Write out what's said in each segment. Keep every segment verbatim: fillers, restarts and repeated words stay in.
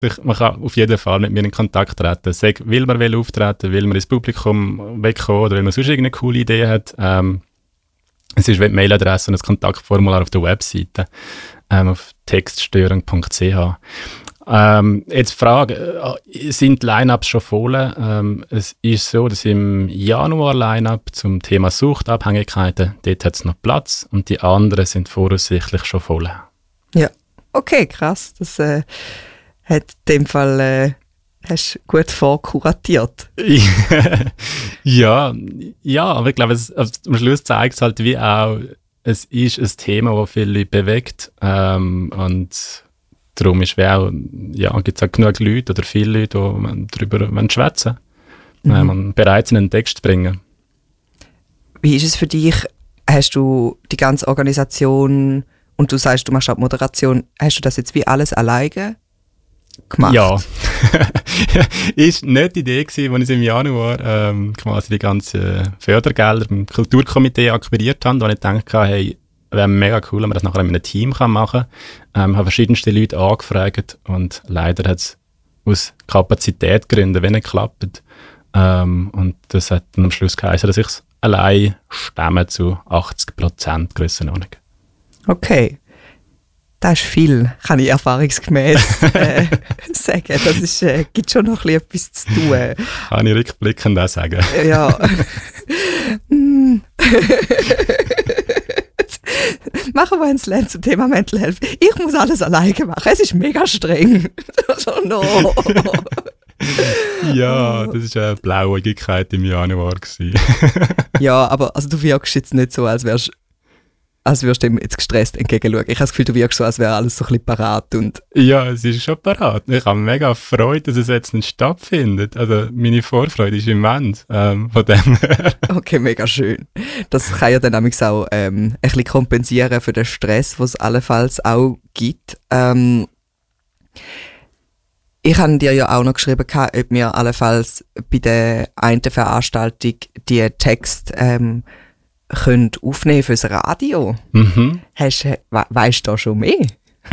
Ich, man kann auf jeden Fall mit mir in Kontakt treten. Sag, will man will auftreten, will man ins Publikum wegkommen oder will man sonst irgendeine coole Idee hat. Ähm, es ist die Mailadresse und das Kontaktformular auf der Webseite ähm, auf textstörung punkt c h. Ähm, jetzt die Frage, äh, sind die Line-Ups schon voll? Ähm, es ist so, dass im Januar Line-Up zum Thema Suchtabhängigkeiten, dort hat es noch Platz und die anderen sind voraussichtlich schon voll. Ja, okay, krass. Das äh, hat in dem Fall äh, hast gut vorkuratiert. ja, ja, aber ich glaube, es, am Schluss zeigt es halt wie auch, es ist ein Thema, das viele Leute bewegt ähm, und darum ist auch, ja, gibt es auch genug Leute oder viele Leute, die darüber schwätzen wollen, mhm. ähm, bereit sind, einen Text zu bringen. Wie ist es für dich? Hast du die ganze Organisation und du sagst, du machst auch die Moderation, hast du das jetzt wie alles alleine gemacht? Ja. Ist nicht die Idee gewesen, als ich im Januar ähm, quasi die ganzen Fördergelder im Kulturkomitee akquiriert habe, da ich dachte, hey, wäre mega cool, wenn man das nachher in einem Team machen kann. Ähm, habe verschiedenste Leute angefragt und leider hat es aus Kapazitätsgründen wenig geklappt. Ähm, und das hat dann am Schluss geheißen, dass ich es allein stemme zu achtzig Prozent Grössenordnung. Okay. Das ist viel, kann ich erfahrungsgemäß äh, sagen. Das ist, äh, gibt schon noch ein bisschen etwas zu tun. Kann ich rückblickend auch sagen. Ja. Machen wir einen Slam zum Thema Mental Health. Ich muss alles alleine machen. Es ist mega streng. So, no. Ja, das war eine Blauäugigkeit im Januar. Ja, aber also, du wirkst jetzt nicht so, als wärst als würdest du dem jetzt gestresst entgegenschauen. Ich habe das Gefühl, du wirkst so, als wäre alles so ein bisschen parat. Und ja, es ist schon parat. Ich habe mega Freude, dass es jetzt nicht stattfindet. Also meine Vorfreude ist immens ähm, von dem her. Okay, mega schön. Das kann ja dann nämlich auch ähm, ein bisschen kompensieren für den Stress, den es allenfalls auch gibt. Ähm, ich habe dir ja auch noch geschrieben, ob wir allenfalls bei der einen Veranstaltung die Text ähm, können aufnehmen fürs Radio. Mhm. Hast, we weißt du da schon mehr?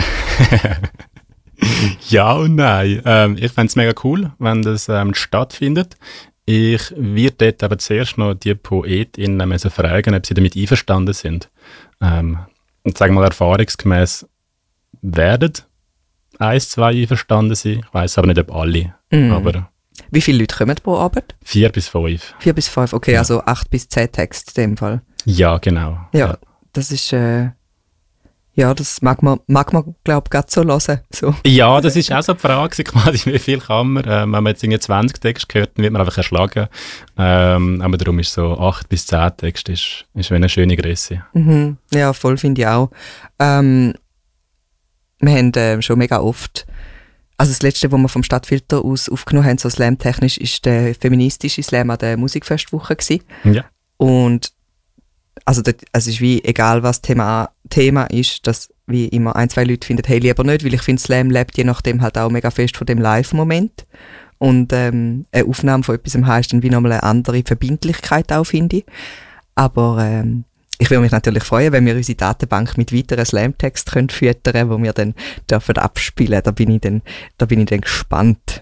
Ja und nein. Ähm, ich fände es mega cool, wenn das ähm, stattfindet. Ich werde dort aber zuerst noch die PoetInnen müssen fragen, ob sie damit einverstanden sind. Ähm, und sagen wir mal erfahrungsgemäß werden eins, zwei einverstanden sein. Ich weiss aber nicht, ob alle. Mm. Aber wie viele Leute kommen pro Abend? Vier bis fünf. Vier bis fünf, okay, ja. Also acht bis zehn Texte in dem Fall. Ja, genau. Ja, ja. Das ist, äh, ja, das mag man, mag man glaube ich, gerade so hören. So. Ja, das ist auch so die Frage, quasi, wie viel kann man. Ähm, wenn man jetzt irgendwie zwanzig Texte gehört, dann wird man einfach erschlagen. Ähm, aber darum ist so acht bis zehn Texte ist, ist wie eine schöne Größe. Mhm. Ja, voll finde ich auch. Ähm, wir haben äh, schon mega oft, also das letzte, was wir vom Stadtfilter aus aufgenommen haben, so slamtechnisch, ist der feministische Slam an der Musikfestwoche gewesen. Ja. Und also dort, es ist wie egal, was Thema, Thema ist, dass wie immer ein, zwei Leute finden, hey, lieber nicht, weil ich finde, Slam lebt je nachdem halt auch mega fest von dem Live-Moment. Und ähm, eine Aufnahme von etwas heisst dann wie nochmal eine andere Verbindlichkeit auch, finde ich. Aber ähm, ich würde mich natürlich freuen, wenn wir unsere Datenbank mit weiteren Slam-Texten füttern können, die wir dann dürfen abspielen. Da bin ich dann, da bin ich dann gespannt.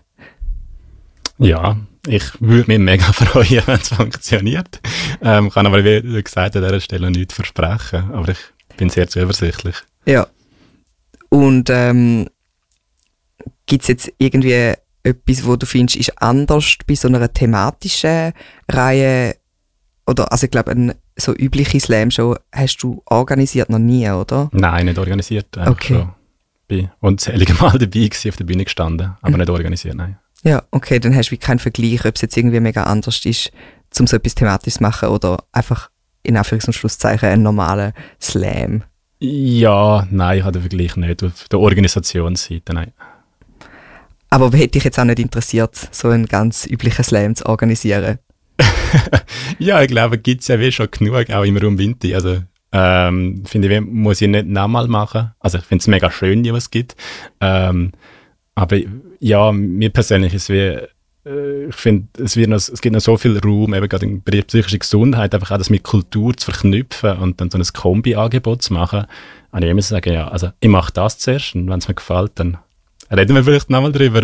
Ja, ich würde mich mega freuen, wenn es funktioniert. Ähm, kann aber, wie gesagt, an dieser Stelle nichts versprechen. Aber ich bin sehr zuversichtlich. Ja. Und ähm, gibt es jetzt irgendwie etwas, wo du findest, ist anders bei so einer thematischen Reihe? Oder, also ich glaube, ein so übliche Slam-Show hast du organisiert noch nie, oder? Nein, nicht organisiert. Okay. Schon. Bin unzählige Mal dabei gewesen, auf der Bühne gestanden, aber mhm. nicht organisiert, nein. Ja, okay, dann hast du wie keinen Vergleich, ob es jetzt irgendwie mega anders ist, um so etwas Thematisches zu machen oder einfach in Anführungs- und Schlusszeichen einen normalen Slam. Ja, nein, ich habe den Vergleich nicht auf der Organisationsseite, nein. Aber hätte dich jetzt auch nicht interessiert, so einen ganz üblichen Slam zu organisieren? Ja, ich glaube, gibt es ja wie schon genug, auch im Raum Winter. Also, ähm, finde ich, muss ich nicht nochmal machen. Also, ich finde es mega schön, was es gibt. Ähm, aber ja, mir persönlich ist es wie, äh, ich finde, es, wird noch, es gibt noch so viel Raum, eben gerade in der psychischen Gesundheit, einfach auch das mit Kultur zu verknüpfen und dann so ein Kombi-Angebot zu machen. Und ich muss sagen, ja, also, ich mache das zuerst und wenn es mir gefällt, dann Reden wir vielleicht nochmal drüber,